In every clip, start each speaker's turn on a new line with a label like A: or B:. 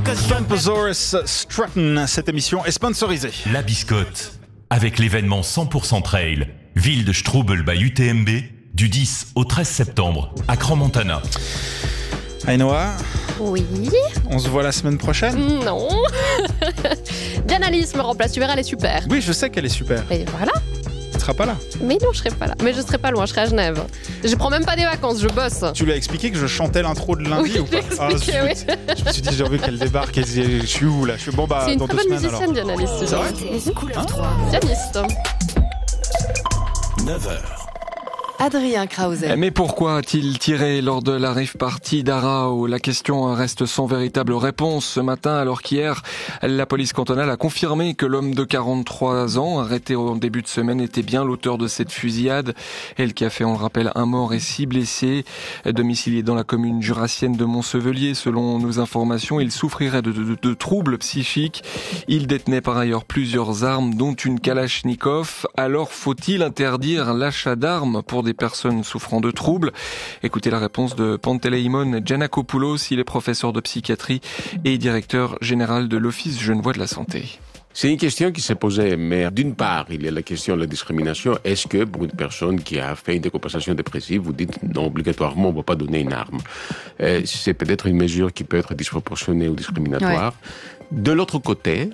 A: Stomposaurus Stratton, cette émission est sponsorisée.
B: La Biscotte, avec l'événement 100% Trail, ville de Strubel by UTMB, du 10 au 13 septembre, à Crans-Montana.
A: Ainoa,
C: oui.
A: On se voit la semaine prochaine?
C: Non. Diana Alice me remplace, tu verras, elle est super.
A: Oui, je sais qu'elle est super.
C: Et voilà.
A: Tu seras pas là?
C: Mais non, je serai pas là. Mais je serai pas loin, je serai à Genève. Je prends même pas des vacances, je bosse.
A: Tu lui as expliqué que je chantais l'intro de lundi
C: oui,
A: ou pas?
C: Oui.
A: Je me suis dit, j'ai envie qu'elle débarque. Elle disait, je suis où là? Je suis bon, bah,
C: c'est une
A: dans
C: très
A: 2
C: bonne
A: semaines
C: musicienne, Diana Alice.
A: C'est vrai?
C: Pianiste.
B: 9h.
D: Adrien Krause.
E: Mais pourquoi a-t-il tiré lors de la rave party d'Arao? La question reste sans véritable réponse ce matin, alors qu'hier, la police cantonale a confirmé que l'homme de 43 ans, arrêté en début de semaine, était bien l'auteur de cette fusillade. Elle qui a fait, on le rappelle, 1 mort et 6 blessés. Domicilié dans la commune jurassienne de Montsevelier, selon nos informations, il souffrirait de troubles psychiques. Il détenait par ailleurs plusieurs armes, dont une Kalachnikov. Alors faut-il interdire l'achat d'armes pour des personnes souffrant de troubles? Écoutez la réponse de Panteleimon Giannakopoulos, il est professeur de psychiatrie et directeur général de l'Office genevois de la santé.
F: C'est une question qui s'est posée, mais d'une part, il y a la question de la discrimination. Est-ce que pour une personne qui a fait une décompensation dépressive, vous dites non, obligatoirement, on ne va pas donner une arme? C'est peut-être une mesure qui peut être disproportionnée ou discriminatoire. Ouais. De l'autre côté,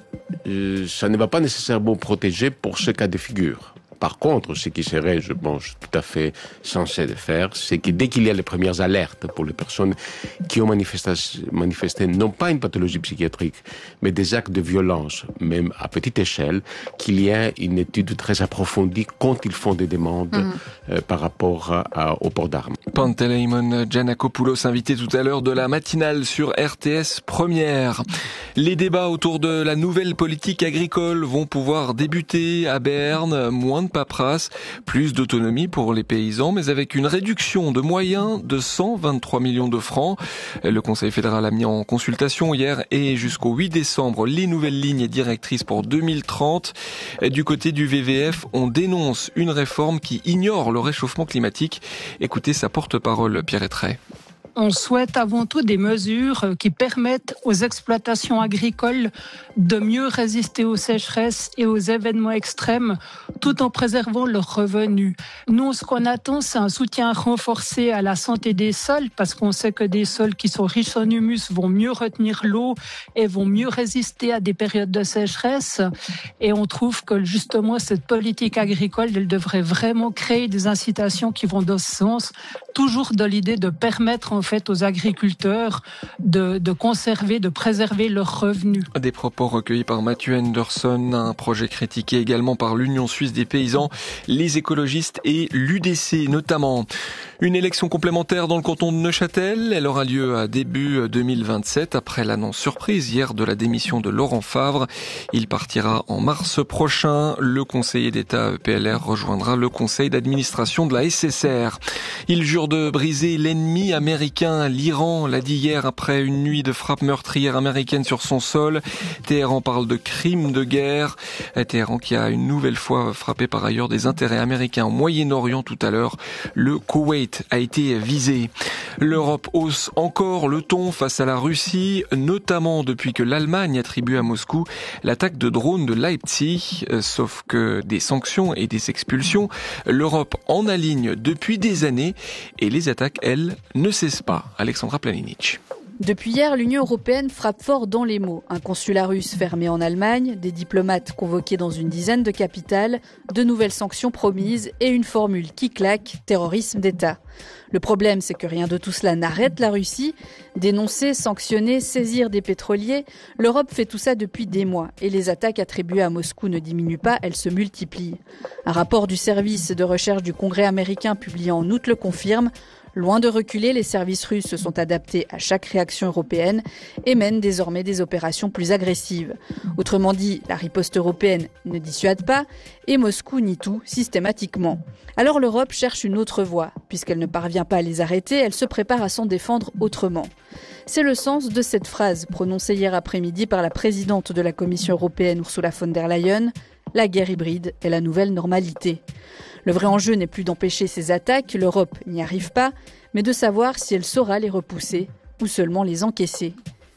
F: ça ne va pas nécessairement protéger pour ce cas de figure. Par contre, ce qui serait, je pense, tout à fait censé de faire, c'est que dès qu'il y a les premières alertes pour les personnes qui ont manifesté non pas une pathologie psychiatrique, mais des actes de violence, même à petite échelle, qu'il y ait une étude très approfondie quand ils font des demandes par rapport au port d'armes.
E: Panteleimon Giannakopoulos, invité tout à l'heure de la matinale sur RTS Première. Les débats autour de la nouvelle politique agricole vont pouvoir débuter à Berne. Moins de paperasse, plus d'autonomie pour les paysans, mais avec une réduction de moyens de 123 millions de francs. Le Conseil fédéral a mis en consultation hier et jusqu'au 8 décembre les nouvelles lignes directrices pour 2030. Du côté du VVF, on dénonce une réforme qui ignore le réchauffement climatique. Écoutez sa porte-parole, Pierre Ettray.
G: On souhaite avant tout des mesures qui permettent aux exploitations agricoles de mieux résister aux sécheresses et aux événements extrêmes tout en préservant leurs revenus. Nous, ce qu'on attend, c'est un soutien renforcé à la santé des sols parce qu'on sait que des sols qui sont riches en humus vont mieux retenir l'eau et vont mieux résister à des périodes de sécheresse. Et on trouve que justement, cette politique agricole, elle devrait vraiment créer des incitations qui vont dans ce sens, toujours dans l'idée de permettre en fait aux agriculteurs de conserver, de préserver leurs revenus.
E: Des propos recueillis par Mathieu Henderson, un projet critiqué également par l'Union suisse des paysans, les écologistes et l'UDC notamment. Une élection complémentaire dans le canton de Neuchâtel, elle aura lieu à début 2027 après l'annonce surprise hier de la démission de Laurent Favre. Il partira en mars prochain. Le conseiller d'État PLR rejoindra le conseil d'administration de la SSR. Il jure de briser l'ennemi américain. L'Iran l'a dit hier après une nuit de frappes meurtrières américaines sur son sol. Téhéran parle de crimes de guerre. Téhéran qui a une nouvelle fois frappé par ailleurs des intérêts américains au Moyen-Orient tout à l'heure. Le Koweït a été visé. L'Europe hausse encore le ton face à la Russie, notamment depuis que l'Allemagne attribue à Moscou l'attaque de drones de Leipzig. Sauf que des sanctions et des expulsions, l'Europe en aligne depuis des années et les attaques, elles, ne cessent pas. Alexandra Planinic.
H: Depuis hier, l'Union européenne frappe fort dans les mots. Un consulat russe fermé en Allemagne, des diplomates convoqués dans une dizaine de capitales, de nouvelles sanctions promises et une formule qui claque, terrorisme d'État. Le problème, c'est que rien de tout cela n'arrête la Russie. Dénoncer, sanctionner, saisir des pétroliers, l'Europe fait tout ça depuis des mois. Et les attaques attribuées à Moscou ne diminuent pas, elles se multiplient. Un rapport du service de recherche du Congrès américain publié en août le confirme. Loin de reculer, les services russes se sont adaptés à chaque réaction européenne et mènent désormais des opérations plus agressives. Autrement dit, la riposte européenne ne dissuade pas et Moscou nie tout systématiquement. Alors l'Europe cherche une autre voie. Puisqu'elle ne parvient pas à les arrêter, elle se prépare à s'en défendre autrement. C'est le sens de cette phrase prononcée hier après-midi par la présidente de la Commission européenne Ursula von der Leyen. La guerre hybride est la nouvelle normalité. Le vrai enjeu n'est plus d'empêcher ces attaques, l'Europe n'y arrive pas, mais de savoir si elle saura les repousser ou seulement les encaisser.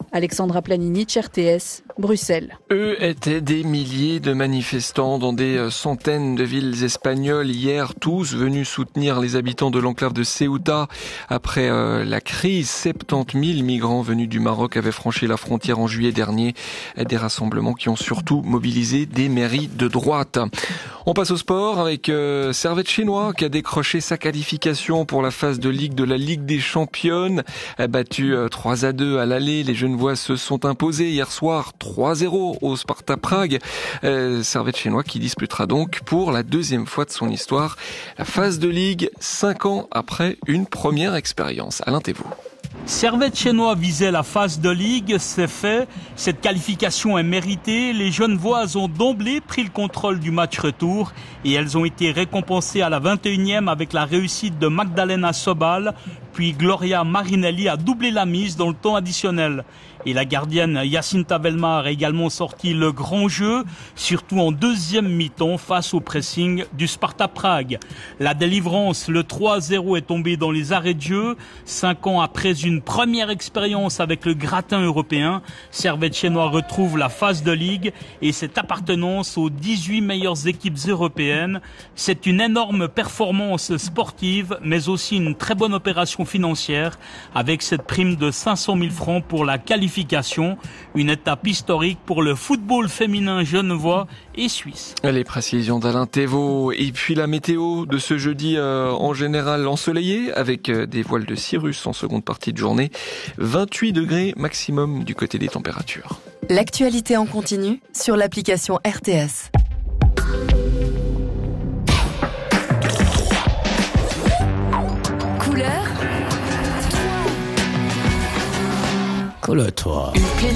H: Alexandra Planinic, RTS, Bruxelles.
E: Eux étaient des milliers de manifestants dans des centaines de villes espagnoles hier, tous venus soutenir les habitants de l'enclave de Ceuta. Après la crise, 70 000 migrants venus du Maroc avaient franchi la frontière en juillet dernier. Des rassemblements qui ont surtout mobilisé des mairies de droite. On passe au sport avec Servette Chenois qui a décroché sa qualification pour la phase de Ligue de la Ligue des Championnes. Battu 3-2 à l'aller, les Genevois se sont imposés hier soir 3-0 au Sparta Prague. Servette Chenois qui disputera donc pour la deuxième fois de son histoire la phase de Ligue 5 ans après une première expérience. Alain Thévoux.
I: Servette Chenois visait la phase de Ligue, c'est fait. Cette qualification est méritée. Les Genevoises ont d'emblée pris le contrôle du match retour et elles ont été récompensées à la 21e avec la réussite de Magdalena Sobal. Puis Gloria Marinelli a doublé la mise dans le temps additionnel. Et la gardienne Jacinta Velmar a également sorti le grand jeu, surtout en deuxième mi-temps face au pressing du Sparta Prague. La délivrance, le 3-0 est tombé dans les arrêts de jeu. 5 ans après une première expérience avec le gratin européen, Servette Chenois retrouve la phase de Ligue et cette appartenance aux 18 meilleures équipes européennes. C'est une énorme performance sportive, mais aussi une très bonne opération financière avec cette prime de 500 000 francs pour la qualification. Une étape historique pour le football féminin genevois et suisse.
E: Les précisions d'Alain Thévoux. Et puis la météo de ce jeudi en général ensoleillé avec des voiles de cirrus en seconde partie de journée. 28 degrés maximum du côté des températures.
D: L'actualité en continu sur l'application RTS. Couleur.
J: Colle-toi.